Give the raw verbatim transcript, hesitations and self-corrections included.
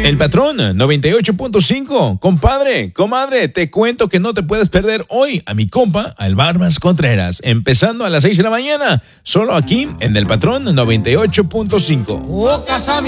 El Patrón noventa y ocho punto cinco. Compadre, comadre, te cuento que no te puedes perder hoy a mi compa, al Barbas Contreras, empezando a las seis de la mañana, solo aquí en El Patrón noventa y ocho punto cinco.